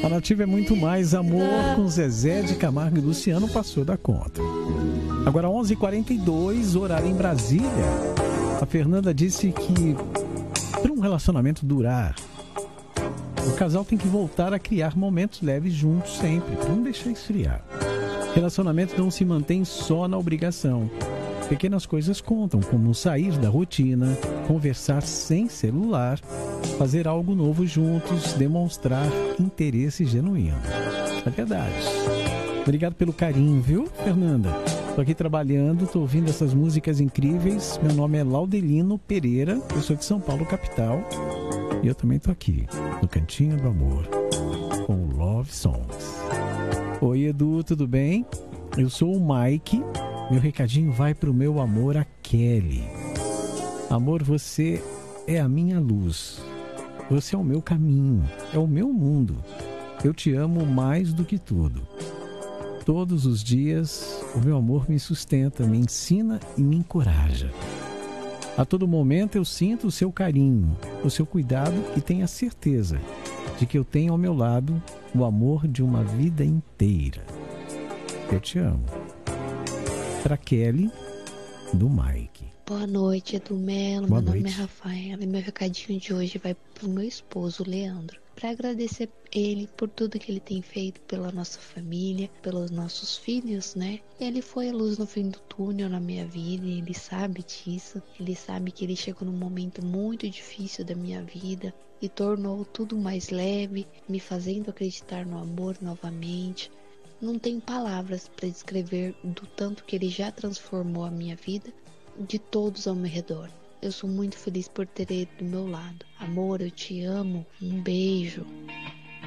A Nativa é muito mais amor com Zezé de Camargo e Luciano, passou da conta. Agora 11h42, horário em Brasília. A Fernanda disse que para um relacionamento durar, o casal tem que voltar a criar momentos leves juntos sempre, para não deixar esfriar. Relacionamento não se mantém só na obrigação. Pequenas coisas contam, como sair da rotina, conversar sem celular, fazer algo novo juntos, demonstrar interesse genuíno. É verdade. Obrigado pelo carinho, viu, Fernanda? Tô aqui trabalhando, tô ouvindo essas músicas incríveis. Meu nome é Laudelino Pereira, eu sou de São Paulo, capital. E eu também tô aqui, no Cantinho do Amor, com Love Songs. Oi, Edu, tudo bem? Eu sou o Mike. Meu recadinho vai pro meu amor, a Kelly. Amor, você é a minha luz. Você é o meu caminho, é o meu mundo. Eu te amo mais do que tudo. Todos os dias, o meu amor me sustenta, me ensina e me encoraja. A todo momento eu sinto o seu carinho, o seu cuidado e tenho a certeza de que eu tenho ao meu lado o amor de uma vida inteira. Eu te amo. Pra Kelly, do Mike. Boa noite, Edu Melo. Meu nome é Rafaela e meu recadinho de hoje vai pro meu esposo, Leandro. Para agradecer ele por tudo que ele tem feito pela nossa família, pelos nossos filhos, né? Ele foi a luz no fim do túnel na minha vida e ele sabe disso. Ele sabe que ele chegou num momento muito difícil da minha vida e tornou tudo mais leve, me fazendo acreditar no amor novamente. Não tem palavras para descrever do tanto que ele já transformou a minha vida, de todos ao meu redor. Eu sou muito feliz por ter ele do meu lado. Amor, eu te amo. Um beijo.